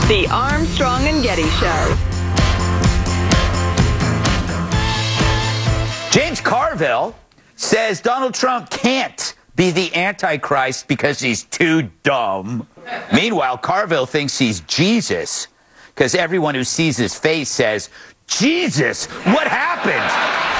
The Armstrong and Getty Show. James Carville says Donald Trump can't be the Antichrist because he's too dumb. Meanwhile, Carville thinks he's Jesus because everyone who sees his face says, Jesus, what happened?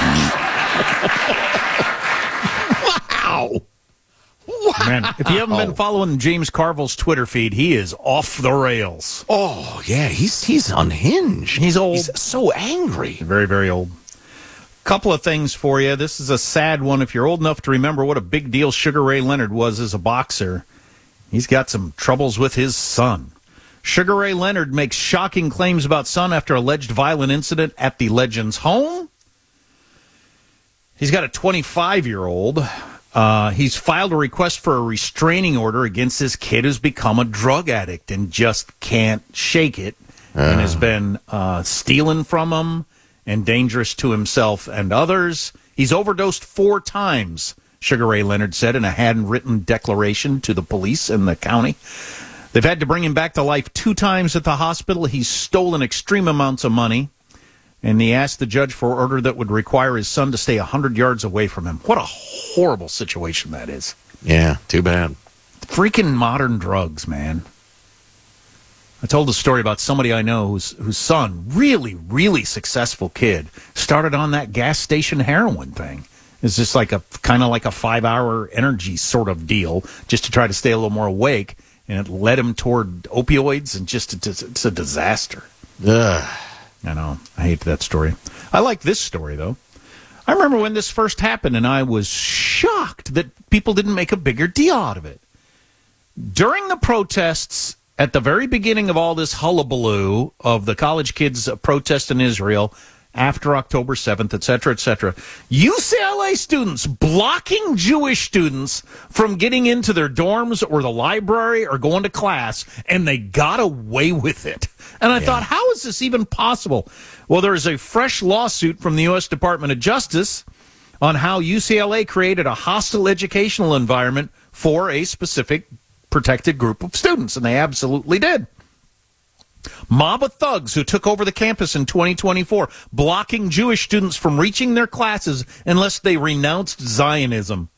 Wow. Man, if you haven't been following James Carville's Twitter feed, he is off the rails. Oh, yeah, he's unhinged. He's old. He's so angry. Very, very old. Couple of things for you. This is a sad one. If you're old enough to remember what a big deal Sugar Ray Leonard was as a boxer, he's got some troubles with his son. Sugar Ray Leonard makes shocking claims about son after alleged violent incident at the legend's home. He's got a 25-year-old. He's filed a request for a restraining order against his kid who's become a drug addict and just can't shake it and has been stealing from him and dangerous to himself and others. He's overdosed 4 times, Sugar Ray Leonard said in a handwritten declaration to the police in the county. They've had to bring him back to life 2 times at the hospital. He's stolen extreme amounts of money, and he asked the judge for an order that would require his son to stay 100 yards away from him. What a horrible situation that is. Yeah, too bad. Freaking modern drugs, man. I told a story about somebody I know whose son, really, really successful kid, started on that gas station heroin thing. It's just like a kind of like a 5-hour energy sort of deal, just to try to stay a little more awake, and it led him toward opioids, and just it's a disaster. Ugh. I know. I hate that story. I like this story, though. I remember when this first happened, and I was shocked that people didn't make a bigger deal out of it. During the protests, at the very beginning of all this hullabaloo of the college kids' protest in Israel after October 7th, et cetera, UCLA students blocking Jewish students from getting into their dorms or the library or going to class, and they got away with it. And I thought, how is this even possible? Well, there is a fresh lawsuit from the U.S. Department of Justice on how UCLA created a hostile educational environment for a specific protected group of students, and they absolutely did. Mob of thugs who took over the campus in 2024, blocking Jewish students from reaching their classes unless they renounced Zionism.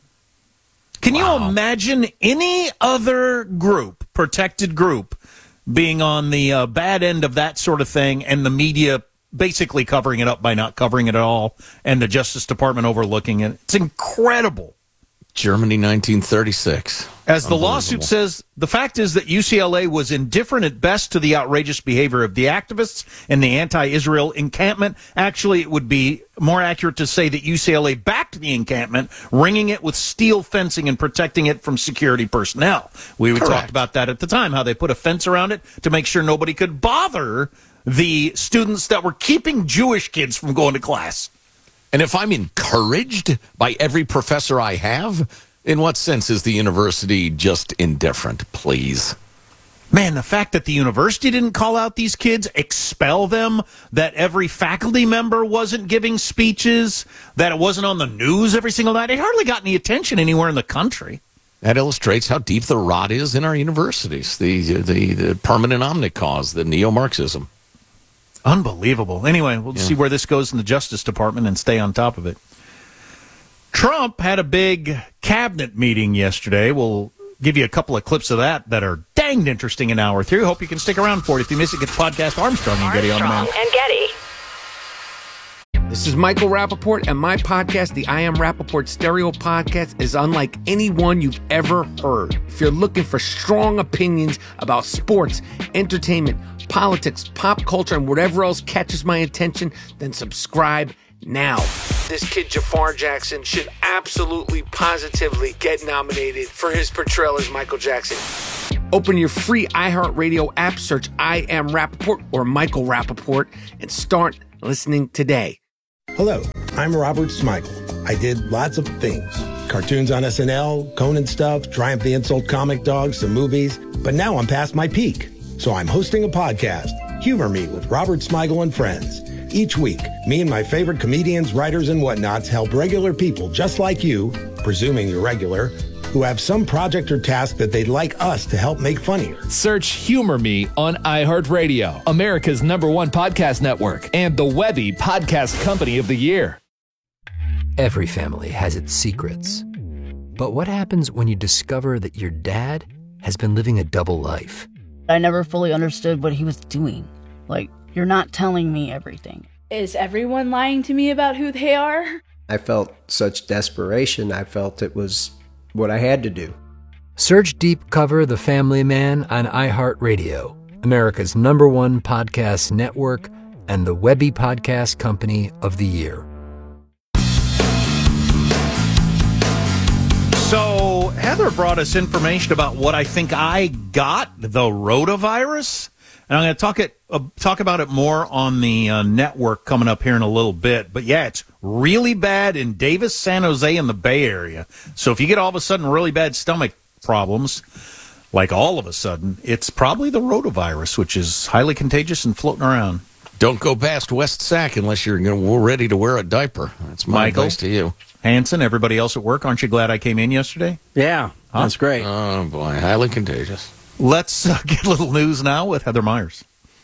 Can you imagine any other group, protected group, being on the bad end of that sort of thing, and the media basically covering it up by not covering it at all, and the Justice Department overlooking it? It's incredible. Germany, 1936. As the lawsuit says, the fact is that UCLA was indifferent at best to the outrageous behavior of the activists and the anti-Israel encampment. Actually, it would be more accurate to say that UCLA backed the encampment, ringing it with steel fencing and protecting it from security personnel. We talked about that at the time, how they put a fence around it to make sure nobody could bother the students that were keeping Jewish kids from going to class. And if I'm encouraged by every professor I have, in what sense is the university just indifferent, please? Man, the fact that the university didn't call out these kids, expel them, that every faculty member wasn't giving speeches, that it wasn't on the news every single night, it hardly got any attention anywhere in the country. That illustrates how deep the rot is in our universities, the permanent omnicause, the neo-Marxism. Unbelievable. Anyway, we'll see where this goes in the Justice Department and stay on top of it. Trump had a big cabinet meeting yesterday. We'll give you a couple of clips of that are danged interesting in hour 3. Hope you can stick around for it. If you miss it, get the podcast Armstrong and Getty on demand. And Getty. This is Michael Rappaport, and my podcast, the I Am Rappaport Stereo Podcast, is unlike anyone you've ever heard. If you're looking for strong opinions about sports, entertainment, politics, pop culture, and whatever else catches my attention, then subscribe now. This kid, Jafar Jackson, should absolutely, positively get nominated for his portrayal as Michael Jackson. Open your free iHeartRadio app, search I Am Rappaport or Michael Rappaport, and start listening today. Hello, I'm Robert Smigel. I did lots of things. Cartoons on SNL, Conan stuff, Triumph the Insult comic dogs, some movies. But now I'm past my peak. So I'm hosting a podcast, Humor Me with Robert Smigel and Friends. Each week, me and my favorite comedians, writers, and whatnots help regular people just like you, presuming you're regular, who have some project or task that they'd like us to help make funnier. Search Humor Me on iHeartRadio, America's #1 podcast network, and the Webby Podcast Company of the Year. Every family has its secrets. But what happens when you discover that your dad has been living a double life? I never fully understood what he was doing. Like, you're not telling me everything. Is everyone lying to me about who they are? I felt such desperation. I felt it was what I had to do. Search Deep Cover The Family Man on iHeartRadio, America's #1 podcast network, and the Webby Podcast Company of the Year. So Heather brought us information about what I think I got, the rotavirus. And I'm going to talk about it more on the network coming up here in a little bit. But, yeah, it's really bad in Davis, San Jose, and the Bay Area. So if you get all of a sudden really bad stomach problems, like all of a sudden, it's probably the rotavirus, which is highly contagious and floating around. Don't go past West Sac unless you're ready to wear a diaper. That's my advice to you. Hanson, everybody else at work, aren't you glad I came in yesterday? Yeah, that's great. Oh, boy, highly contagious. Let's get a little news now with Heather Myers.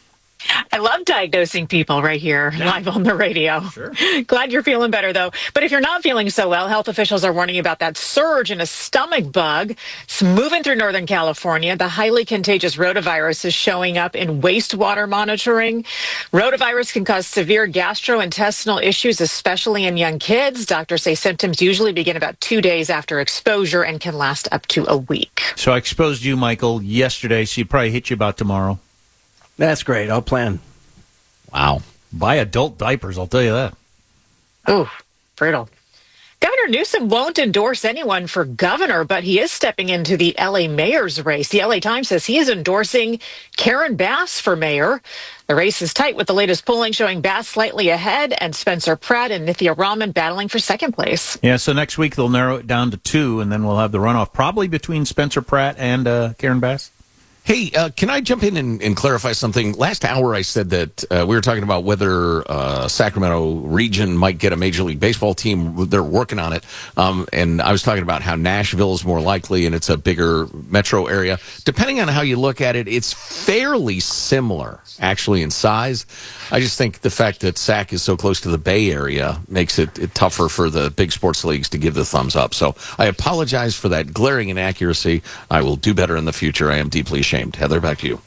I love diagnosing people right here live on the radio. Sure. Glad you're feeling better, though. But if you're not feeling so well, health officials are warning about that surge in a stomach bug. It's moving through Northern California. The highly contagious rotavirus is showing up in wastewater monitoring. Rotavirus can cause severe gastrointestinal issues, especially in young kids. Doctors say symptoms usually begin about 2 days after exposure and can last up to a week. So I exposed you, Michael, yesterday, so you probably hit you about tomorrow. That's great. I'll plan. Wow. Buy adult diapers, I'll tell you that. Oh, brutal. Governor Newsom won't endorse anyone for governor, but he is stepping into the L.A. mayor's race. The L.A. Times says he is endorsing Karen Bass for mayor. The race is tight with the latest polling showing Bass slightly ahead and Spencer Pratt and Nithya Raman battling for second place. Yeah, so next week they'll narrow it down to 2, and then we'll have the runoff probably between Spencer Pratt and Karen Bass. Hey, can I jump in and clarify something? Last hour I said that we were talking about whether Sacramento region might get a Major League Baseball team. They're working on it. And I was talking about how Nashville is more likely and it's a bigger metro area. Depending on how you look at it, it's fairly similar, actually, in size. I just think the fact that Sac is so close to the Bay Area makes it tougher for the big sports leagues to give the thumbs up. So I apologize for that glaring inaccuracy. I will do better in the future. I am deeply ashamed. Heather, back to you.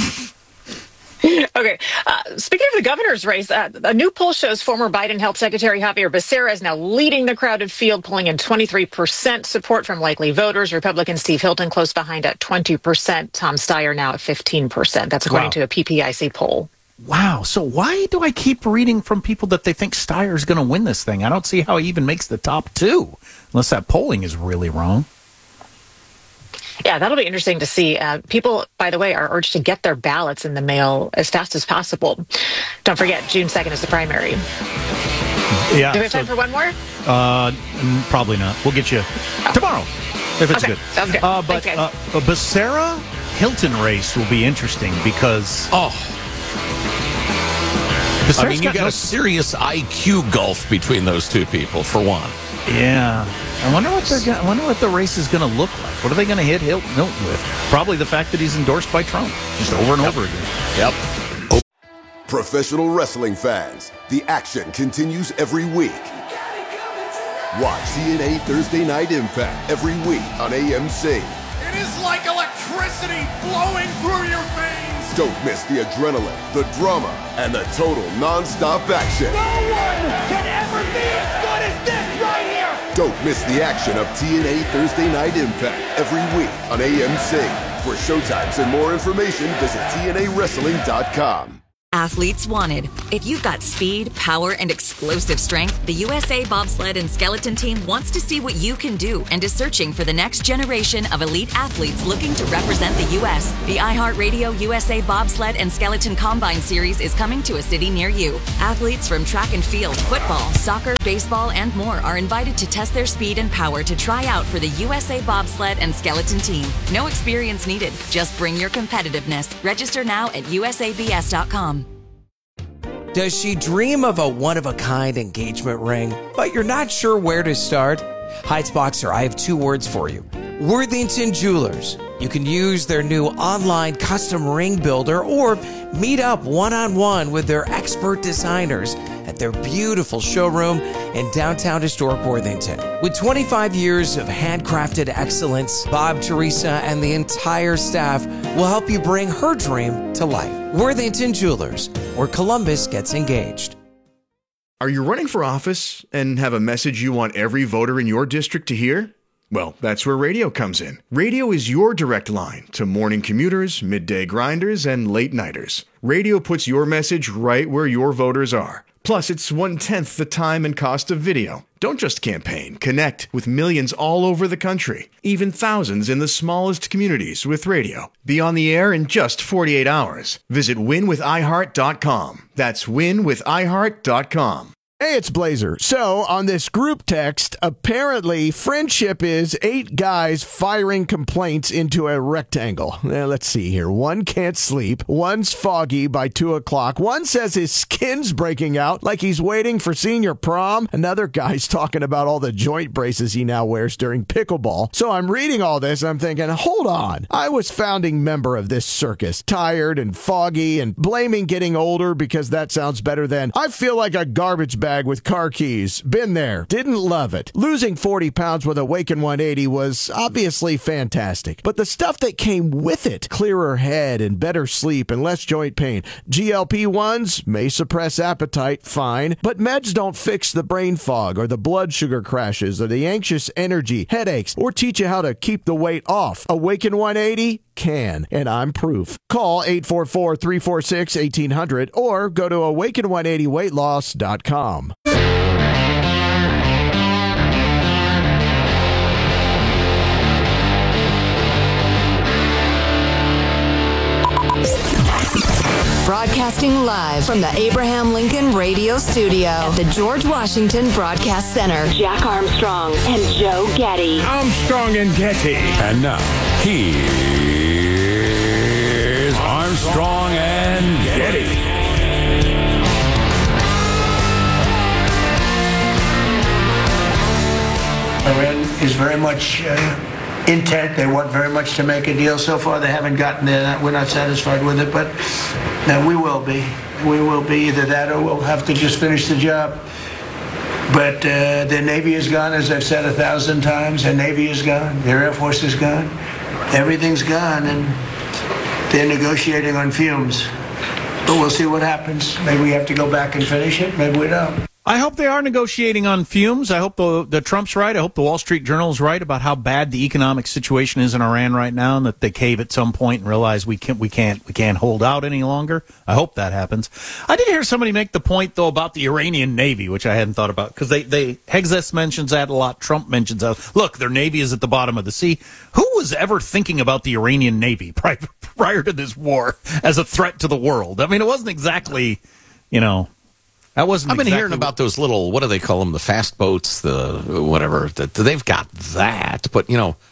Okay. Speaking of the governor's race, a new poll shows former Biden Health Secretary Javier Becerra is now leading the crowded field, pulling in 23% support from likely voters. Republican Steve Hilton close behind at 20%. Tom Steyer now at 15%. That's according to a PPIC poll. Wow. So why do I keep reading from people that they think Steyer's going to win this thing? I don't see how he even makes the top 2, unless that polling is really wrong. Yeah, that'll be interesting to see. People, by the way, are urged to get their ballots in the mail as fast as possible. Don't forget, June 2nd is the primary. Yeah. Do we have time for one more? Probably not. We'll get you tomorrow, if it's okay. good. Sounds good. But Thanks, Becerra-Hilton race will be interesting because... I mean, you got a serious IQ gulf between those two people, for one. Yeah. I wonder what the race is going to look like. What are they going to hit Hilton with? Probably the fact that he's endorsed by Trump, just over and over again. Yep. Professional wrestling fans, the action continues every week. Watch TNA Thursday Night Impact every week on AMC. It is like electricity flowing through your veins. Don't miss the adrenaline, the drama, and the total non-stop action. No one can ever be as good as this right here. Don't miss the action of TNA Thursday Night Impact every week on AMC. For showtimes and more information, visit TNAWrestling.com. Athletes wanted. If you've got speed, power, and explosive strength, the USA Bobsled and Skeleton Team wants to see what you can do and is searching for the next generation of elite athletes looking to represent the U.S. The iHeartRadio USA Bobsled and Skeleton Combine Series is coming to a city near you. Athletes from track and field, football, soccer, baseball, and more are invited to test their speed and power to try out for the USA Bobsled and Skeleton Team. No experience needed. Just bring your competitiveness. Register now at usabs.com. Does she dream of a one-of-a-kind engagement ring, but you're not sure where to start? Heights Boxer, I have 2 words for you. Worthington Jewelers. You can use their new online custom ring builder or meet up one-on-one with their expert designers at their beautiful showroom in downtown historic Worthington. With 25 years of handcrafted excellence, Bob, Teresa, and the entire staff will help you bring her dream to life. Worthington Jewelers, where Columbus gets engaged. Are you running for office and have a message you want every voter in your district to hear? Well, that's where radio comes in. Radio is your direct line to morning commuters, midday grinders, and late nighters. Radio puts your message right where your voters are. Plus, it's 1/10 the time and cost of video. Don't just campaign. Connect with millions all over the country, even thousands in the smallest communities with radio. Be on the air in just 48 hours. Visit winwithiheart.com. That's winwithiheart.com. Hey, it's Blazer. So, on this group text, apparently friendship is 8 guys firing complaints into a rectangle. Let's see here. One can't sleep. One's foggy by 2 o'clock. One says his skin's breaking out like he's waiting for senior prom. Another guy's talking about all the joint braces he now wears during pickleball. So I'm reading all this and I'm thinking, hold on. I was founding member of this circus, tired and foggy and blaming getting older because that sounds better than I feel like a garbage bag with car keys. Been there. Didn't love it. Losing 40 pounds with Awaken 180 was obviously fantastic. But the stuff that came with it, clearer head and better sleep and less joint pain. GLP-1s may suppress appetite, fine. But meds don't fix the brain fog or the blood sugar crashes or the anxious energy, headaches, or teach you how to keep the weight off. Awaken 180 can, and I'm proof. Call 844-346-1800 or go to awaken180weightloss.com. Broadcasting live from the Abraham Lincoln Radio Studio at the George Washington Broadcast Center. Jack Armstrong and Joe Getty. Armstrong and Getty. And now, here's Armstrong and Getty. Iran is very much intent. They want very much to make a deal. So far, they haven't gotten there. We're not satisfied with it, but we will be. We will be either that or we'll have to just finish the job. But their Navy is gone, as I've said 1,000 times. Their Navy is gone. Their Air Force is gone. Everything's gone, and they're negotiating on fumes. But we'll see what happens. Maybe we have to go back and finish it. Maybe we don't. I hope they are negotiating on fumes. I hope the Trump's right. I hope the Wall Street Journal is right about how bad the economic situation is in Iran right now, and that they cave at some point and realize we can't hold out any longer. I hope that happens. I did hear somebody make the point though about the Iranian Navy, which I hadn't thought about, because Hexes mentions that a lot. Trump mentions that. Look, their Navy is at the bottom of the sea. Who was ever thinking about the Iranian Navy prior to this war as a threat to the world? I mean, it wasn't exactly, That wasn't. I've been exactly hearing about those little, what do they call them, the fast boats, the whatever. They've got that, but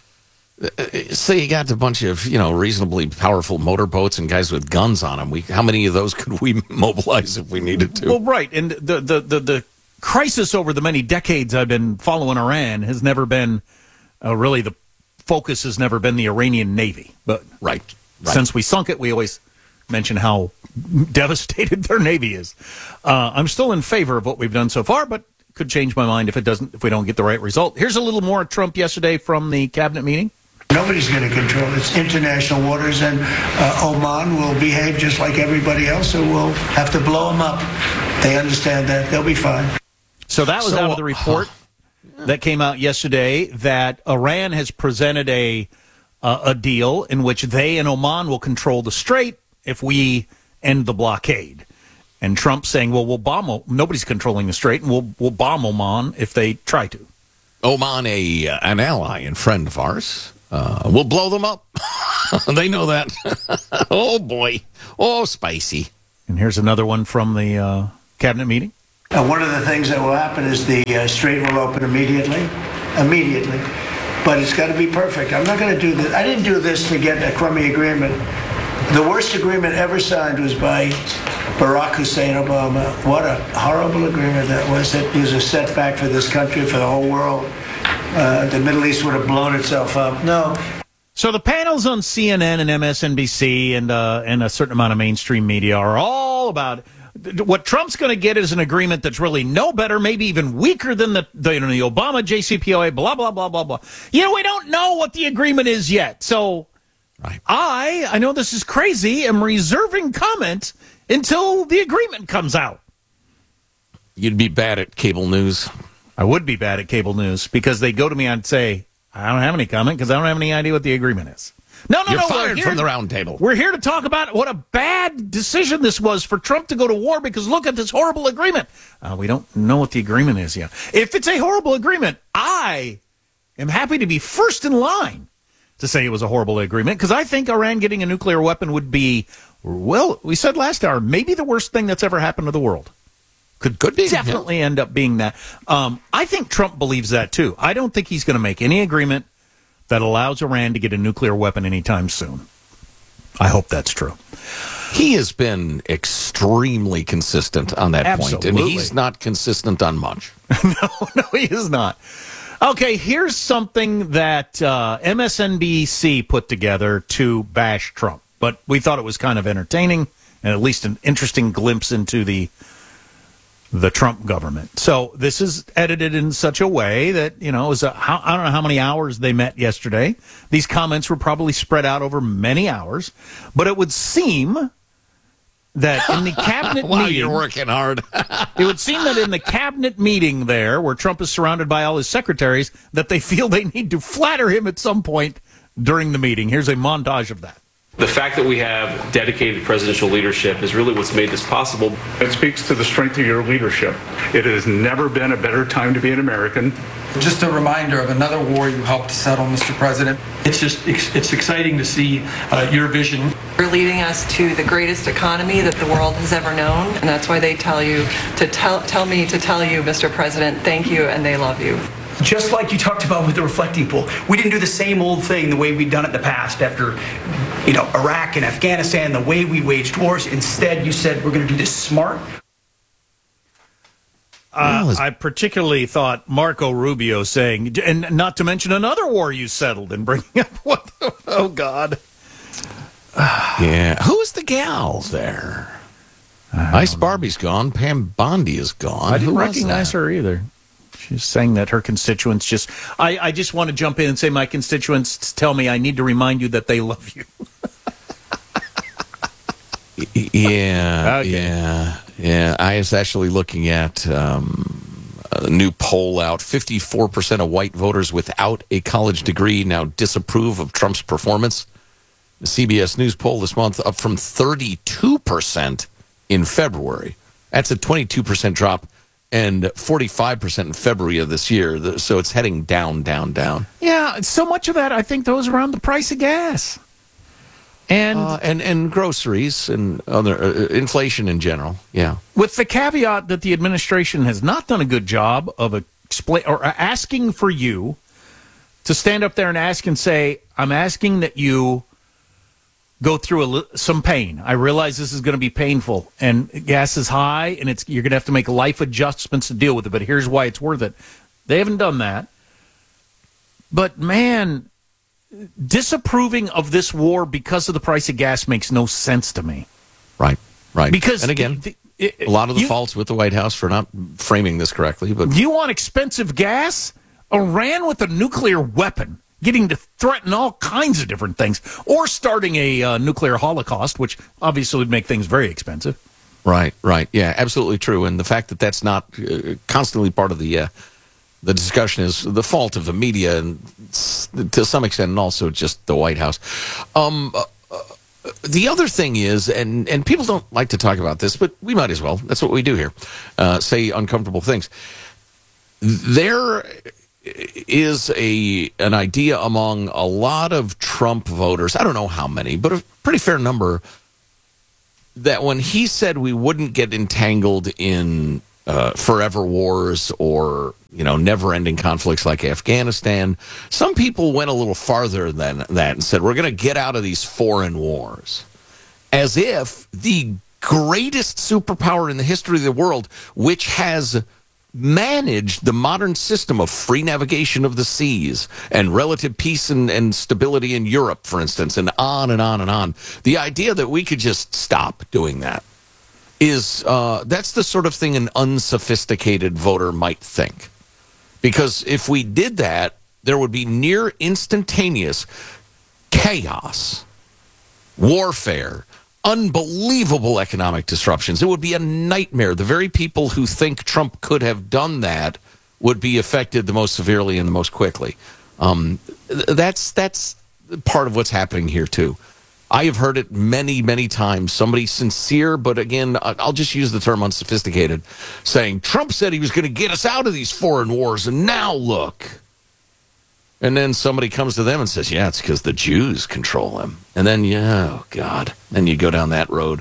say you got a bunch of reasonably powerful motorboats and guys with guns on them. How many of those could we mobilize if we needed to? Well, right, and the crisis over the many decades I've been following Iran has never been really the focus has never been the Iranian Navy, but right. Since we sunk it, we always mention how devastated their Navy is. I'm still in favor of what we've done so far, but could change my mind if we don't get the right result. Here's a little more Trump yesterday from the cabinet meeting. Nobody's going to control it. It's international waters, and Oman will behave just like everybody else, so we'll have to blow them up. They understand that. They'll be fine. So that was out of the report that came out yesterday that Iran has presented a deal in which they and Oman will control the strait if we end the blockade. And Trump saying, well, we'll bomb, nobody's controlling the strait, and we'll bomb Oman if they try to. Oman, an ally and friend of ours. We'll blow them up. They know that. Oh, boy. Oh, spicy. And here's another one from the cabinet meeting. One of the things that will happen is the strait will open immediately. But it's got to be perfect. I'm not going to do this. I didn't do this to get a crummy agreement. The worst agreement ever signed was by Barack Hussein Obama. What a horrible agreement that was. It was a setback for this country, for the whole world. the Middle East would have blown itself up. No. So the panels on CNN and MSNBC and a certain amount of mainstream media are all about what Trump's going to get is an agreement that's really no better, maybe even weaker than the Obama JCPOA, blah, blah, blah, blah, blah. We don't know what the agreement is yet. So right. I know this is crazy, am reserving comment until the agreement comes out. You'd be bad at cable news. I would be bad at cable news because they go to me and say, I don't have any comment because I don't have any idea what the agreement is. No, You're fired from the round table. We're here to talk about what a bad decision this was for Trump to go to war because look at this horrible agreement. We don't know what the agreement is yet. If it's a horrible agreement, I am happy to be first in line to say it was a horrible agreement because I think Iran getting a nuclear weapon would be, well, we said last hour, maybe the worst thing that's ever happened to the world. Could be. Definitely end up being that. I think Trump believes that, too. I don't think he's going to make any agreement that allows Iran to get a nuclear weapon anytime soon. I hope that's true. He has been extremely consistent on that point, and he's not consistent on much. No, he is not. Okay, here's something that MSNBC put together to bash Trump, but we thought it was kind of entertaining and at least an interesting glimpse into the Trump government. So this is edited in such a way that, it was I don't know how many hours they met yesterday. These comments were probably spread out over many hours, but it would seem that in the cabinet wow, meeting... you're working hard. It would seem that in the cabinet meeting there, where Trump is surrounded by all his secretaries, that they feel they need to flatter him at some point during the meeting. Here's a montage of that. The fact that we have dedicated presidential leadership is really what's made this possible. It speaks to the strength of your leadership. It has never been a better time to be an American. Just a reminder of another war you helped settle, Mr. President. It's exciting to see your vision. You're leading us to the greatest economy that the world has ever known, and that's why they tell you to tell me to tell you, Mr. President, thank you, and they love you. Just like you talked about with the reflecting pool, we didn't do the same old thing the way we'd done it in the past after, Iraq and Afghanistan, the way we waged wars. Instead, you said we're going to do this smart. I particularly thought Marco Rubio saying, and not to mention another war you settled, and bringing up oh God. Yeah. Who's the gal there? Ice Barbie's gone. Pam Bondi is gone. I didn't recognize her either. She's saying that her constituents just... I just want to jump in and say my constituents tell me I need to remind you that they love you. Yeah, okay. Yeah. I was actually looking at a new poll out. 54% of white voters without a college degree now disapprove of Trump's performance. The CBS News poll this month up from 32% in February. That's a 22% drop. And 45% in February of this year. So it's heading down, down, down. Yeah, so much of that, I think, goes around the price of gas. And groceries and other inflation in general, yeah. With the caveat that the administration has not done a good job of asking for you to stand up there and ask and say, I'm asking that you go through some pain. I realize this is going to be painful, and gas is high, and you're going to have to make life adjustments to deal with it, but here's why it's worth it. They haven't done that. But, man, disapproving of this war because of the price of gas makes no sense to me. Right. Because and again, a lot of the faults with the White House for not framing this correctly. But you want expensive gas? Iran with a nuclear weapon, getting to threaten all kinds of different things, or starting a nuclear holocaust, which obviously would make things very expensive. Right. Yeah, absolutely true. And the fact that that's not constantly part of the discussion is the fault of the media, and to some extent, and also just the White House. The other thing is, and people don't like to talk about this, but we might as well. That's what we do here. Say uncomfortable things. There is an idea among a lot of Trump voters, I don't know how many, but a pretty fair number, that when he said we wouldn't get entangled in forever wars or never-ending conflicts like Afghanistan, some people went a little farther than that and said we're going to get out of these foreign wars, as if the greatest superpower in the history of the world, which has managed the modern system of free navigation of the seas and relative peace and stability in Europe, for instance, and on and on and on. The idea that we could just stop doing that is that's the sort of thing an unsophisticated voter might think. Because if we did that, there would be near instantaneous chaos, warfare, unbelievable economic disruptions. It would be a nightmare. The very people who think Trump could have done that would be affected the most severely and the most quickly. That's part of what's happening here, too. I have heard it many, many times. Somebody sincere, but again, I'll just use the term unsophisticated, saying, Trump said he was going to get us out of these foreign wars, and now look. And then somebody comes to them and says, yeah, it's because the Jews control him. And then, yeah, oh, God. Then you go down that road.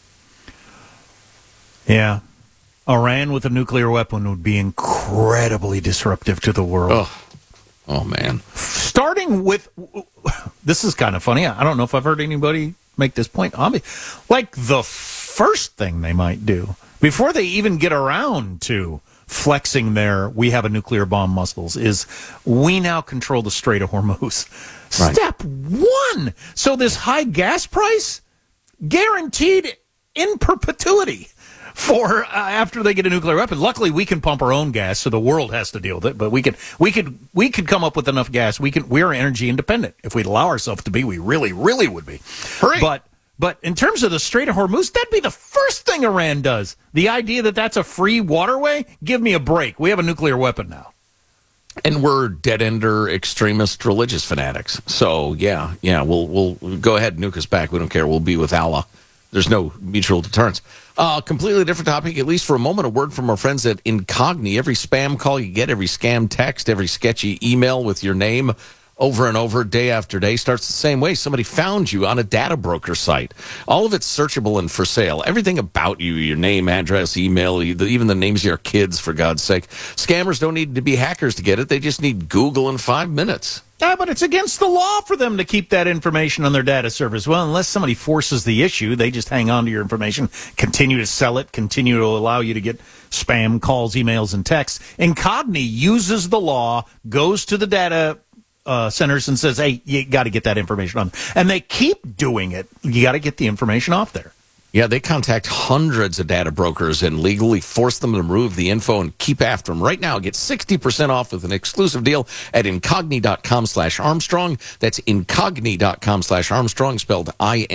Yeah. Iran with a nuclear weapon would be incredibly disruptive to the world. Oh man. Starting with, this is kind of funny. I don't know if I've heard anybody make this point. Like the first thing they might do, before they even get around to flexing their we have a nuclear bomb muscles, is we now control the Strait of Hormuz. Right. Step one. So this high gas price, guaranteed in perpetuity for after they get a nuclear weapon. Luckily, we can pump our own gas, so the world has to deal with it. But we could come up with enough gas. We're energy independent. If we'd allow ourselves to be, we really, really would be. Hooray. But in terms of the Strait of Hormuz, that'd be the first thing Iran does. The idea that that's a free waterway, give me a break. We have a nuclear weapon now. And we're dead-ender extremist religious fanatics. So, yeah, we'll go ahead and nuke us back. We don't care. We'll be with Allah. There's no mutual deterrence. Completely different topic, at least for a moment. A word from our friends at Incogni. Every spam call you get, every scam text, every sketchy email with your name over and over, day after day, starts the same way. Somebody found you on a data broker site. All of it's searchable and for sale. Everything about you, your name, address, email, even the names of your kids, for God's sake. Scammers don't need to be hackers to get it. They just need Google in 5 minutes. Yeah, but it's against the law for them to keep that information on their data servers. Well, unless somebody forces the issue, they just hang on to your information, continue to sell it, continue to allow you to get spam calls, emails, and texts. Incogni uses the law, goes to the data centers and says, hey, you got to get that information on. And they keep doing it. You got to get the information off there. Yeah, they contact hundreds of data brokers and legally force them to remove the info and keep after them. Right now, get 60% off with an exclusive deal at incogni.com/Armstrong. That's incogni.com/Armstrong, spelled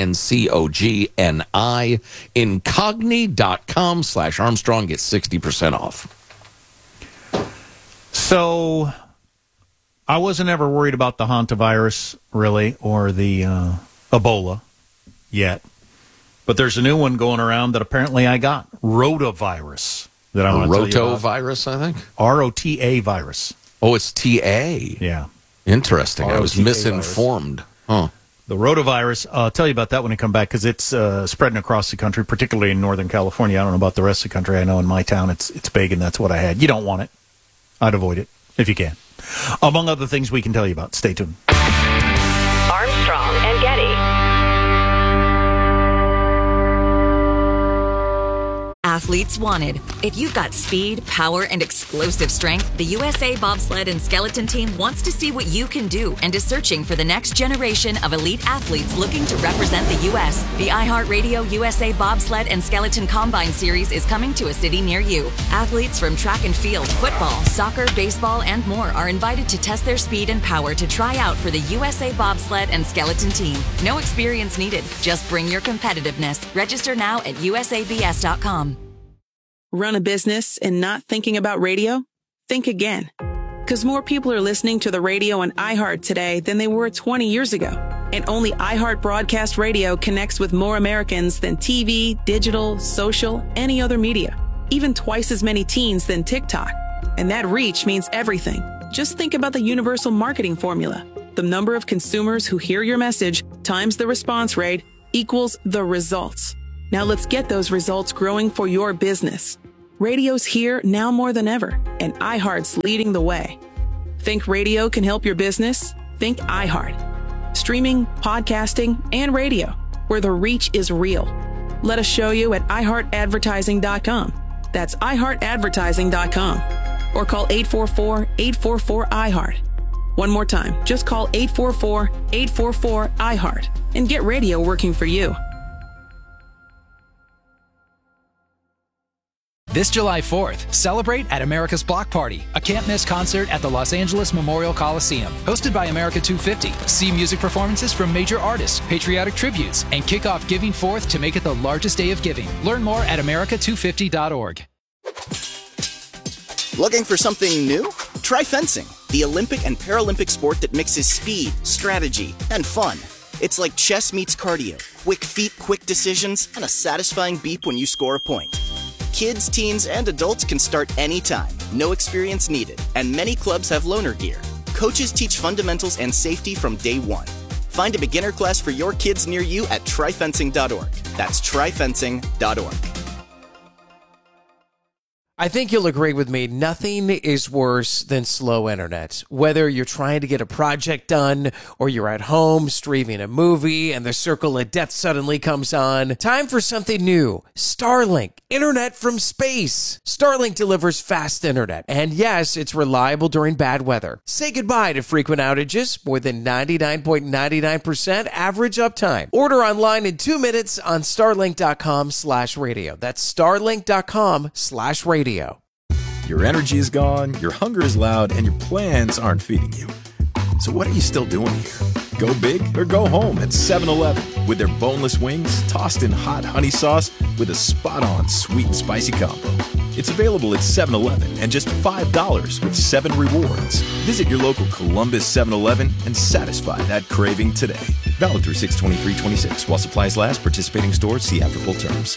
INCOGNI. Incogni.com/Armstrong. Get 60% off. So I wasn't ever worried about the hantavirus, really, or the Ebola yet. But there's a new one going around that apparently I got. Rotavirus. That I want to tell you about. Rotavirus, I think? ROTA virus. Oh, it's TA. Yeah. Interesting. I was misinformed. Huh. The rotavirus, I'll tell you about that when I come back, because it's spreading across the country, particularly in Northern California. I don't know about the rest of the country. I know in my town it's big, and that's what I had. You don't want it. I'd avoid it, if you can. Among other things we can tell you about. Stay tuned. Armstrong and Getty. Athletes wanted. If you've got speed, power, and explosive strength, the USA Bobsled and Skeleton Team wants to see what you can do and is searching for the next generation of elite athletes looking to represent the U.S. The iHeartRadio USA Bobsled and Skeleton Combine Series is coming to a city near you. Athletes from track and field, football, soccer, baseball, and more are invited to test their speed and power to try out for the USA Bobsled and Skeleton Team. No experience needed. Just bring your competitiveness. Register now at usabs.com. Run a business and not thinking about radio? Think again. Because more people are listening to the radio on iHeart today than they were 20 years ago. And only iHeart Broadcast Radio connects with more Americans than TV, digital, social, any other media. Even twice as many teens than TikTok. And that reach means everything. Just think about the universal marketing formula. The number of consumers who hear your message times the response rate equals the results. Now let's get those results growing for your business. Radio's here now more than ever, and iHeart's leading the way. Think radio can help your business? Think iHeart. Streaming, podcasting, and radio, where the reach is real. Let us show you at iHeartAdvertising.com. That's iHeartAdvertising.com. Or call 844-844-iHeart. One more time, just call 844-844-iHeart and get radio working for you. This July 4th, celebrate at America's Block Party, a can't-miss concert at the Los Angeles Memorial Coliseum. Hosted by America 250, see music performances from major artists, patriotic tributes, and kick off Giving Forth to make it the largest day of giving. Learn more at america250.org. Looking for something new? Try fencing, the Olympic and Paralympic sport that mixes speed, strategy, and fun. It's like chess meets cardio. Quick feet, quick decisions, and a satisfying beep when you score a point. Kids, teens, and adults can start anytime. No experience needed. And many clubs have loaner gear. Coaches teach fundamentals and safety from day one. Find a beginner class for your kids near you at tryfencing.org. That's tryfencing.org. I think you'll agree with me. Nothing is worse than slow internet. Whether you're trying to get a project done or you're at home streaming a movie and the circle of death suddenly comes on. Time for something new. Starlink. Internet from space. Starlink delivers fast internet. And yes, it's reliable during bad weather. Say goodbye to frequent outages. More than 99.99% average uptime. Order online in 2 minutes on starlink.com/radio. That's starlink.com/radio. Your energy is gone, your hunger is loud, and your plans aren't feeding you. So what are you still doing here? Go big or go home at 7-Eleven with their boneless wings tossed in hot honey sauce with a spot-on sweet and spicy combo. It's available at 7-Eleven and just $5 with 7 rewards. Visit your local Columbus 7-Eleven and satisfy that craving today. Valid through 6/23/26 while supplies last. Participating stores see after full terms.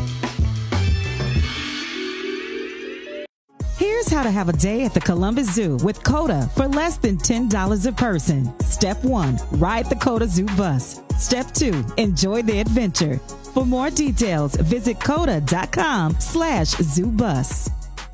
Here's how to have a day at the Columbus Zoo with COTA for less than $10 a person. Step 1, ride the COTA Zoo bus. Step 2, enjoy the adventure. For more details, visit COTA.com/ZooBus.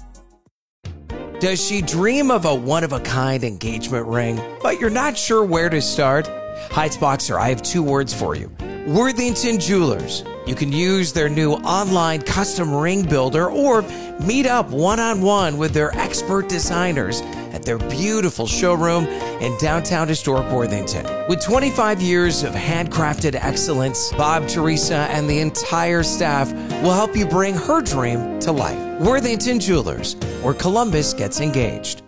Does she dream of a one-of-a-kind engagement ring, but you're not sure where to start? Heights Boxer, I have 2 words for you. Worthington Jewelers. You can use their new online custom ring builder or meet up one-on-one with their expert designers at their beautiful showroom in downtown historic Worthington. With 25 years of handcrafted excellence, Bob, Teresa, and the entire staff will help you bring her dream to life. Worthington Jewelers, where Columbus gets engaged.